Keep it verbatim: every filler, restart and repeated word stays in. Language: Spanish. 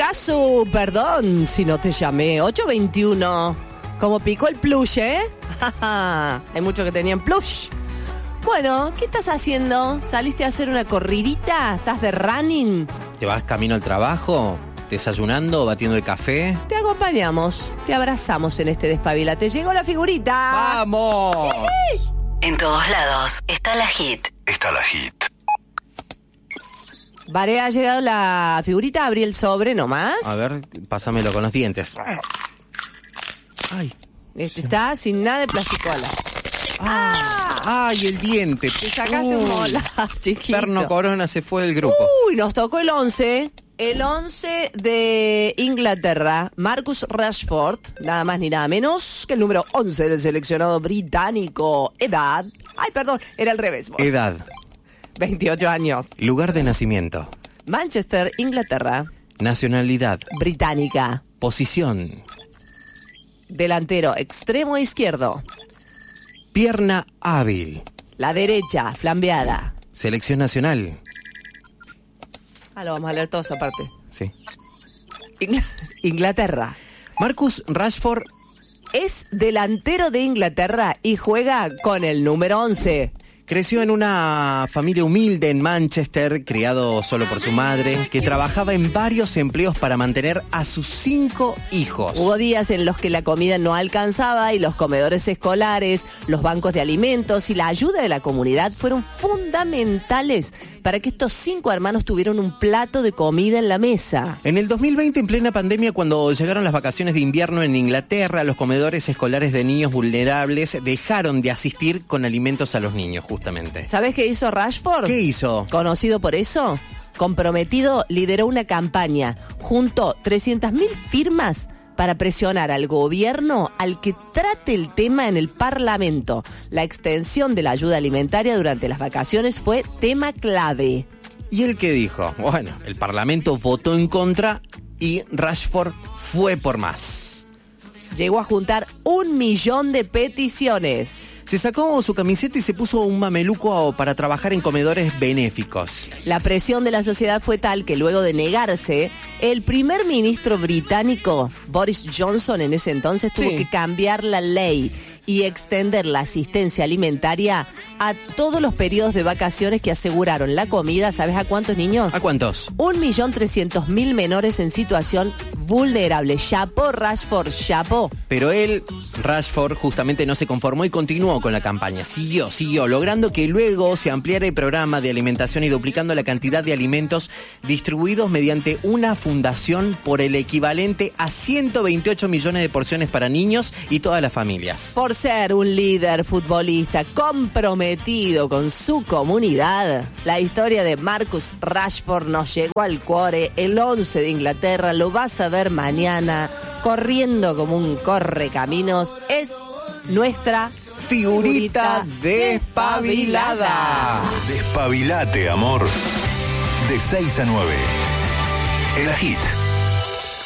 Casu, perdón si no te llamé. ocho veintiuno. Como picó el plush, ¿eh? Hay muchos que tenían plush. Bueno, ¿qué estás haciendo? ¿Saliste a hacer una corridita? ¿Estás de running? ¿Te vas camino al trabajo? ¿Desayunando? ¿Batiendo el café? Te acompañamos, te abrazamos en este Despabilate. Llegó la figurita. ¡Vamos! En todos lados está la hit. Está la hit. Vale, ha llegado la figurita, abrí el sobre nomás. A ver, pásamelo con los dientes. Ay. Este está sin nada de plasticola. Ah, ¡Ay, el diente! Te sacaste Uy. un mola, chiquito. Perno Corona se fue del grupo. Uy, nos tocó el once. El once de Inglaterra. Marcus Rashford, nada más ni nada menos que el número once del seleccionado británico. Edad. Ay, perdón, era al revés. Edad. veintiocho años. Lugar de nacimiento. Manchester, Inglaterra. Nacionalidad. Británica. Posición. Delantero, extremo izquierdo. Pierna hábil. La derecha, flambeada. Selección nacional. Ah, lo vamos a leer todos aparte. Sí. Ingl- Inglaterra. Marcus Rashford. Es delantero de Inglaterra y juega con el número once. Creció en una familia humilde en Manchester, criado solo por su madre, que trabajaba en varios empleos para mantener a sus cinco hijos. Hubo días en los que la comida no alcanzaba y los comedores escolares, los bancos de alimentos y la ayuda de la comunidad fueron fundamentales para que estos cinco hermanos tuvieran un plato de comida en la mesa. En el dos mil veinte, en plena pandemia, cuando llegaron las vacaciones de invierno en Inglaterra, los comedores escolares de niños vulnerables dejaron de asistir con alimentos a los niños, justamente. ¿Sabés qué hizo Rashford? ¿Qué hizo? Conocido por eso, comprometido, lideró una campaña, juntó trescientas mil firmas para presionar al gobierno al que trate el tema en el Parlamento. La extensión de la ayuda alimentaria durante las vacaciones fue tema clave. ¿Y él qué dijo? Bueno, el Parlamento votó en contra y Rashford fue por más. Llegó a juntar un millón de peticiones. Se sacó su camiseta y se puso un mameluco para trabajar en comedores benéficos. La presión de la sociedad fue tal que luego de negarse, el primer ministro británico, Boris Johnson, en ese entonces tuvo Sí. que cambiar la ley y extender la asistencia alimentaria a todos los periodos de vacaciones que aseguraron la comida. ¿Sabes a cuántos niños? ¿A cuántos? Un millón trescientos mil menores en situación vulnerable. Chapó, Rashford, chapó. Pero él, Rashford, justamente no se conformó y continuó con la campaña. Siguió, siguió, logrando que luego se ampliara el programa de alimentación y duplicando la cantidad de alimentos distribuidos mediante una fundación por el equivalente a ciento veintiocho millones de porciones para niños y todas las familias. Por ser un líder futbolista comprometido con su comunidad, la historia de Marcus Rashford nos llegó al cuore. El once de Inglaterra, lo vas a ver mañana, corriendo como un correcaminos. Es nuestra Figurita despabilada. Despabilate, amor. De seis a nueve. El Hit.